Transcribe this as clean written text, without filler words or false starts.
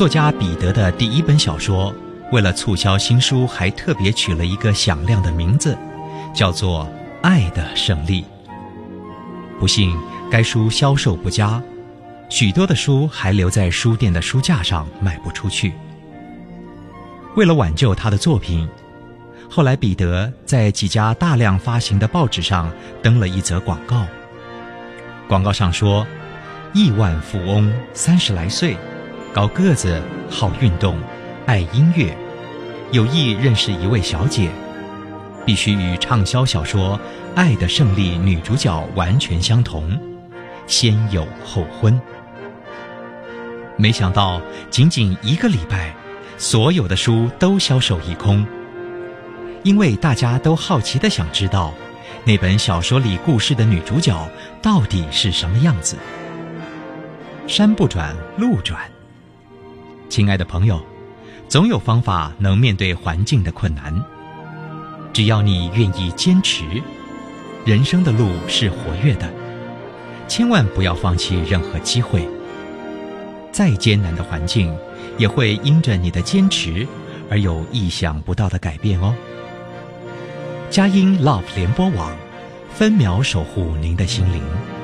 作家彼得的第一本小说，为了促销新书，还特别取了一个响亮的名字，叫做《爱的胜利》。不幸，该书销售不佳，许多的书还留在书店的书架上卖不出去。为了挽救他的作品，后来彼得在几家大量发行的报纸上登了一则广告。广告上说，亿万富翁30来岁，高个子，好运动，爱音乐，有意认识一位小姐，必须与畅销小说《爱的胜利》女主角完全相同，先有后婚。没想到仅仅1个礼拜，所有的书都销售一空，因为大家都好奇地想知道那本小说里故事的女主角到底是什么样子。山不转路转，亲爱的朋友，总有方法能面对环境的困难，只要你愿意坚持。人生的路是活跃的，千万不要放弃任何机会。再艰难的环境，也会因着你的坚持而有意想不到的改变哦。佳音 Love 联播网，分秒守护您的心灵。